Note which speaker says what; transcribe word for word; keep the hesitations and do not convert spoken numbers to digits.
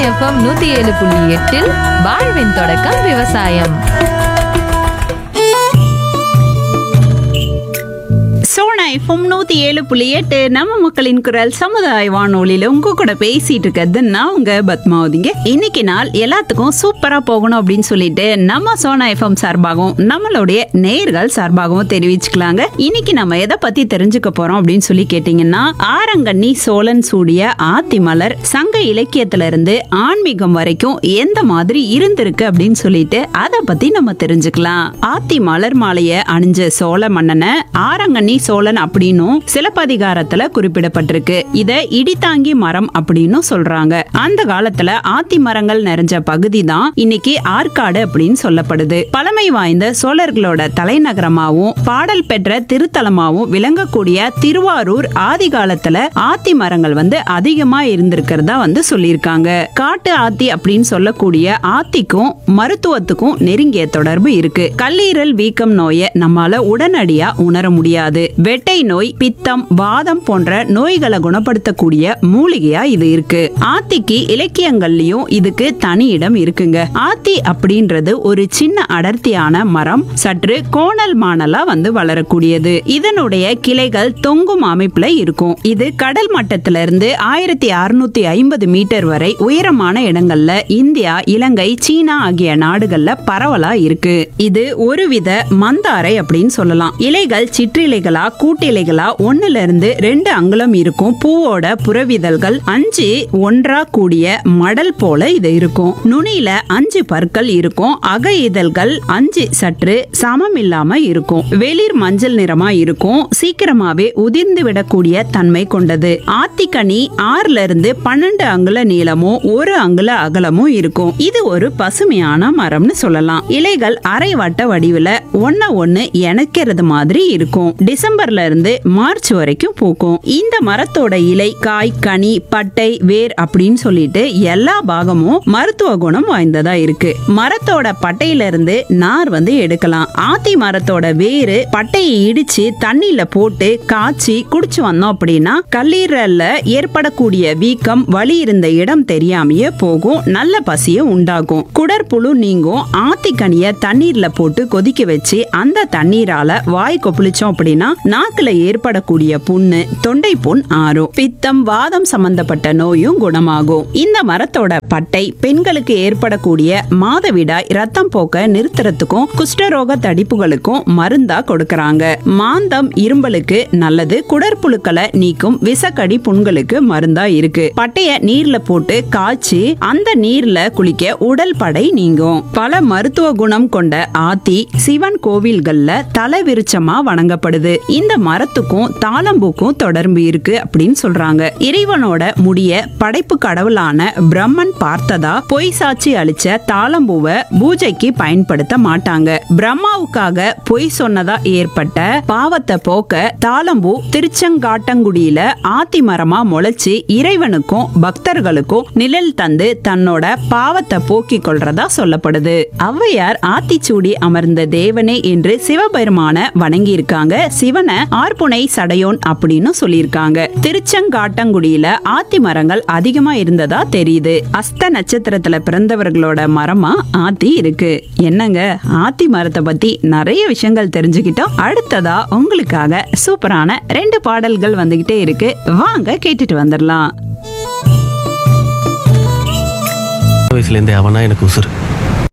Speaker 1: FM நூத்தி ஏழு புள்ளி எட்டில் வாழ்வின் தொடக்கம் விவசாயம்.
Speaker 2: சோனா எஃப்எம் நூத்தி ஏழு புள்ளி எட்டு நம்ம மக்களின் குரல் சமுதாய வானொலியில உங்க கூட பேசிட்டு இருக்கிறது நான் உங்க பத்மாவதிங்க. இன்னைக்கு நாள் எல்லாத்துக்கும் சூப்பரா போகணும் அப்படின்னு சொல்லிட்டு நம்ம சோனா எஃப்எம் சார்பாகவும் நம்மளுடைய நேயர்கள் சார்பாகவும் தெரிவிச்சுக்கலாங்க. இன்னைக்கு நம்ம எதை பத்தி தெரிஞ்சுக்க போறோம் அப்படின்னு சொல்லி கேட்டீங்கன்னா, ஆரங்கண்ணி சோழன் சூடிய ஆத்தி மலர் சங்க இலக்கியத்துல இருந்து ஆன்மீகம் வரைக்கும் எந்த மாதிரி இருந்திருக்கு அப்படின்னு சொல்லிட்டு அதை பத்தி நம்ம தெரிஞ்சுக்கலாம். ஆத்தி மலர் மாலைய அணிஞ்ச சோழ மன்னனை ஆரங்கண்ணி சோழன் அப்படின்னும் சிலப்பதிகாரத்துல குறிப்பிடப்பட்டிருக்கு. இத இடித்தாங்கி மரம் அப்படின்னு சொல்றாங்க. அந்த காலத்துல ஆத்தி மரங்கள் நிறைஞ்ச பகுதி தான் இன்னைக்கு ஆற்காடு அப்படின்னு சொல்லப்படுது. பழமை வாய்ந்த சோழர்களோட தலைநகரமாவும் பாடல் பெற்ற திருத்தலமாவும் விளங்கக்கூடிய திருவாரூர் ஆதி காலத்துல ஆத்தி மரங்கள் வந்து அதிகமா இருந்திருக்கிறதா வந்து சொல்லியிருக்காங்க. காட்டு ஆத்தி அப்படின்னு சொல்லக்கூடிய ஆத்திக்கும் மருத்துவத்துக்கும் நெருங்கிய தொடர்பு இருக்கு. கல்லீரல் வீக்கம் நோயை நம்மால உடனடியா உணர முடியாது. வெட்டை நோய், பித்தம், வாதம் போன்ற நோய்களை குணப்படுத்தக்கூடிய மூலிகையா இது இருக்கு. ஆத்திக்கு இலக்கியங்கள்லயும் இதுக்கு தனி இடம் இருக்குங்க. ஆத்தி அப்படின்றது ஒரு சின்ன அடர்த்தியான மரம், சற்று கோணல் மானலா வந்து வளரக்கூடியது. இதனுடைய கிளைகள் தொங்கும் அமைப்புல இருக்கும். இது கடல் மட்டத்தில இருந்து ஆயிரத்தி அறுநூத்தி ஐம்பது மீட்டர் வரை உயரமான இடங்கள்ல இந்தியா, இலங்கை, சீனா ஆகிய நாடுகள்ல பரவலா இருக்கு. இது ஒருவித மந்தாரை அப்படின்னு சொல்லலாம். இலைகள் சிற்றிலைகளா கூட்டிலைகளா ஒன்னுல இருந்து ரெண்டு அங்குலம் இருக்கும். பூவோட புறவிதழ்கள் அஞ்சு ஒன்றா கூடிய மடல் போல இது இருக்கும். நுனியில அஞ்சு பற்கள் இருக்கும். அக இதழ்கள் அஞ்சு சற்று சமம் இல்லாம இருக்கும். வெளிர் மஞ்சள் நிறமா இருக்கும். சீக்கிரமாவே உதிர்ந்து விடக்கூடிய தன்மை கொண்டது. ஆத்திக்கனி ஆறுல இருந்து பன்னெண்டு அங்குல நீளமும் ஒரு அங்குல அகலமும் இருக்கும். இது ஒரு பசுமையான மரம்னு சொல்லலாம். இலைகள் அரை வட்ட வடிவுல ஒன்ன ஒண்ணு இணைக்கிறது மாதிரி இருக்கும். டிசம்பர்ல இருந்து மார்ச் வரைக்கும் பூக்கும். இந்த மரத்தோட இலை, காய், கனி, பட்டை, வேர் அப்படின்னு சொல்லிட்டு எல்லா பாகமும் மருத்துவ குணம் வாய்ந்ததா இருக்கு. மரத்தோட பட்டையில இருந்து நார் வந்து எடுக்கலாம். ஆத்தி மரத்தோட வேறு பட்டையை இடிச்சு தண்ணியில போட்டு காய்ச்சி குடிச்சு வந்தோம் அப்படின்னா கல்லீரல்ல ஏற்படக்கூடிய வீக்கம், வலி இருந்த இடம் தெரியாமையே போகும். நல்ல பசிய உண்டாகும். குடற்புழு நீங்கும். ஆத்தி கனிய தண்ணீர்ல போட்டு கொதிக்க வச்சு அந்த தண்ணீரால வாய் கொப்பளிச்சோம் அப்படின்னா நாக்குல ஏற்படக்கூடிய புண்ணு, தொண்டை புண் ஆறும். பித்தம், வாதம் சம்பந்தப்பட்ட நோயும் குணமாகும். இந்த மரத்தோட பட்டை பெண்களுக்கு ஏற்படக்கூடிய மாதவிடாய், ரத்தம் போக்க நிறுத்துறதுக்கும் குஷ்டரோக தடிப்புகளுக்கும் மருந்தா கொடுக்கறாங்க. மாந்தம், இரும்பலுக்கு நல்லது. குடற்புழுக்களை நீக்கும். விசக்கடி புண்களுக்கு மருந்தா இருக்கு. பட்டைய நீர்ல போட்டு காய்ச்சி அந்த நீர்ல குளிக்க உடல் படை நீங்கும். பல மருத்துவ குணம் கொண்ட ஆத்தி சிவன் கோவில்கள்ல தலை விருச்சமா வணங்கப்படுது. இந்த மரத்துக்கும் தாளம்பூக்கும் தொடர்பு இருக்கு அப்படின்னு சொல்றாங்க. இறைவனோட முடிய படைப்பு கடவுளான பிரம்மன் பார்த்ததா பொய் சாட்சி அளிச்ச தாளம்பூவை பூஜைக்கு பயன்படுத்த மாட்டாங்க. பிரம்மாவுக்காக பொய் சொன்னதா ஏற்பட்ட பாவத்தை போக்க தாளம்பூ திருச்செங்காட்டங்குடியில ஆத்தி மரமா முளைச்சு இறைவனுக்கும் பக்தர்களுக்கும் நிழல் தந்து தன்னோட பாவத்தை போக்கிக் கொள்றதா சொல்லப்படுது. ஔவையார் ஆத்திச்சூடி அமர்ந்த தேவனே என்று சிவபெருமான வணங்கி இருக்காங்க. சிவனை ஆர்ப்புனை சடையோன் அப்படின்னு சொல்லியிருக்காங்க. திருச்செங்காட்டங்குடியில ஆத்தி மரங்கள் அதிகமா இருந்ததா தெரியுது. அஸ்த நட்சத்திரத்துல பிறந்தவர்களோட மரமா ஆத்தி இருக்கு. என்னங்க, ஆத்தி மரத்தை பத்தி நிறைய விஷயங்கள் தெரிஞ்சுக்கிட்டோம். அடுத்ததா உங்களுக்காக சூப்பரான ரெண்டு பாடல்கள் வந்துகிட்டே இருக்கு. வாங்க கேட்டுட்டு வந்துடலாம்.
Speaker 3: வயசுல இருந்தே அவனா எனக்கு உசுறு.